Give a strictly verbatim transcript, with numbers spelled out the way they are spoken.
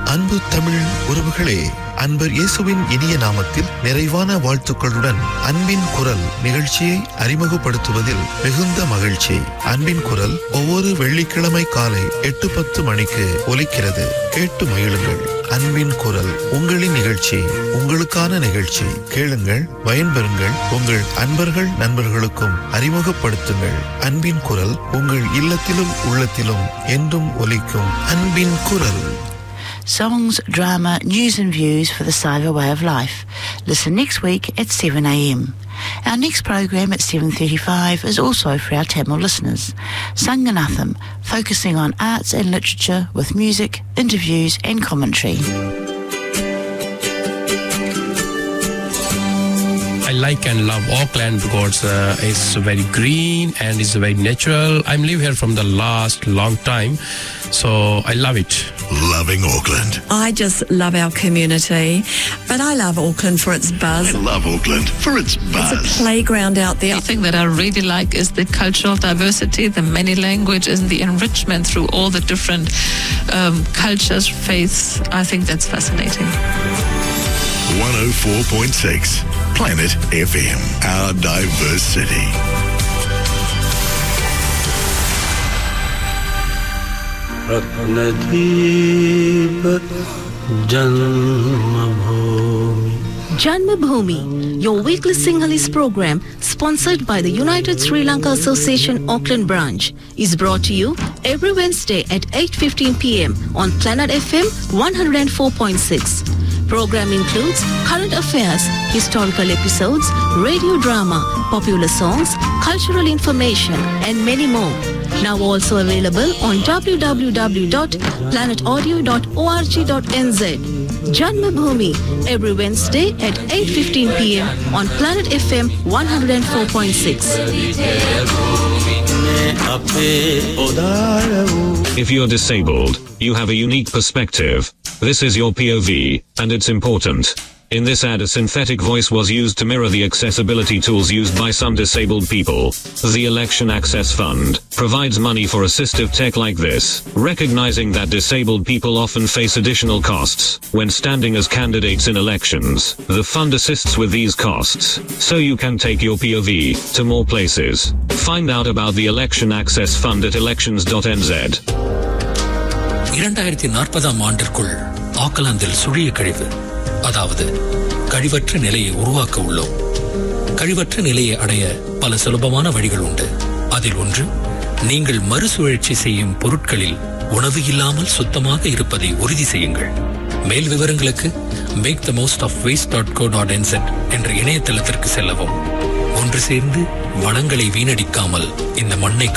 அன்பு தமிழ் உறவுகளே, அன்பர் இயேசுவின் இனிய நாமத்தில் நிறைவான வாழ்த்துக்களுடன் அன்பின் குரல் நிகழ்ச்சியை அறிமுகப்படுத்துவதில் மிகுந்த மகிழ்ச்சி. அன்பின் குரல் ஒவ்வொரு வெள்ளிக்கிழமை காலை எட்டு பத்து மணிக்கு ஒலிக்கிறது. கேட்டு மகிழுங்கள். அன்பின் குரல் உங்களின் நிகழ்ச்சி, உங்களுக்கான நிகழ்ச்சி. கேளுங்கள், பயன்பெறுங்கள். உங்கள் அன்பர்கள் நண்பர்களுக்கும் அறிமுகப்படுத்துங்கள். அன்பின் குரல் உங்கள் இல்லத்திலும் உள்ளத்திலும் என்றும் ஒலிக்கும் அன்பின் குரல். Songs, drama, news and views for the Saiva way of life. Listen next week at seven a m. Our next program at seven thirty-five is also for our Tamil listeners. Sanganatham, focusing on arts and literature with music, interviews and commentary. I like and love Auckland because uh, it's very green and it's very natural. I'm live here from the last long time, so I love it. Loving Auckland. I just love our community, but I love Auckland for its buzz. I love Auckland for its buzz. It's a playground out there. The thing that I really like is the cultural diversity, the many languages, and the enrichment through all the different um, cultures, faiths. I think that's fascinating. one oh four point six Planet F M, our diverse city. Ratnadeep Janmabhoomi. Janmabhoomi, your weekly Sinhalese program, sponsored by the United Sri Lanka Association Auckland branch, is brought to you every Wednesday at eight fifteen p m on Planet F M one oh four point six. Program includes current affairs, historical episodes, radio drama, popular songs, cultural information, and many more. Now also available on w w w dot planet audio dot org dot n z. Janmabhoomi, every Wednesday at eight fifteen p m on Planet F M one oh four point six. If you're disabled, you have a unique perspective. This is your P O V, and it's important. In this ad, a synthetic voice was used to mirror the accessibility tools used by some disabled people. The Election Access Fund provides money for assistive tech like this, recognizing that disabled people often face additional costs when standing as candidates in elections. The fund assists with these costs, so you can take your P O V to more places. Find out about the Election Access Fund at elections dot n z. இரண்டாயிரத்தி நாற்பதாம் ஆண்டிற்குள் ஆக்கலாந்தில் சுழிய கழிவு, அதாவது கழிவற்ற நிலையை உருவாக்க உள்ளோம். கழிவற்ற நிலையை அடைய பல சுலபமான வழிகள் உண்டு. அதில் ஒன்று, நீங்கள் மறுசுழற்சி செய்யும் பொருட்களில் உணவு இல்லாமல் சுத்தமாக இருப்பதை உறுதி செய்யுங்கள். மேல் விவரங்களுக்கு make the most of waste dot co dot N set என்ற இணையதளத்திற்கு செல்லவும். ஒன்று சேர்ந்து வளங்களை வீணடிக்காமல் இந்த மண்ணை